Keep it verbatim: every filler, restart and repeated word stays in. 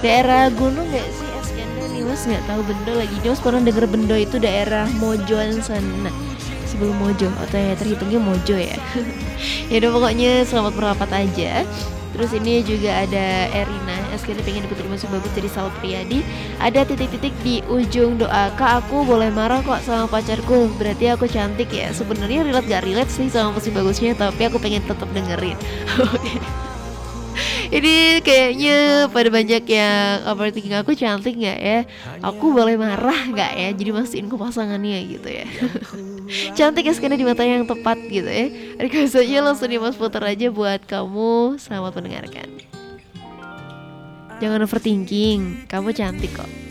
Daerah gunung gak sih Eskender nih mas? Nggak tahu Bendo lagi. Mas pernah denger Bendo itu daerah Mojoan sana. Sebelum Mojo atau ya terhitungnya Mojo ya. Ya udah pokoknya selamat merapat aja. Terus ini juga ada Erina, Eskender pengen dapet rumah bagus jadi Sal Priadi. Ada titik-titik di ujung doa, kak aku boleh marah kok sama pacarku, berarti aku cantik ya. Sebenarnya relate gak relate sih sama musik bagusnya, tapi aku pengen tetap dengerin. Oke. Ini kayaknya pada banyak yang overthinking aku cantik nggak ya? Aku boleh marah nggak ya? Jadi mastiin ke pasangannya gitu ya. Cantik ya karena di mata yang tepat gitu ya. Request aja langsung di mas putar aja buat kamu. Selamat mendengarkan. Jangan overthinking, kamu cantik kok.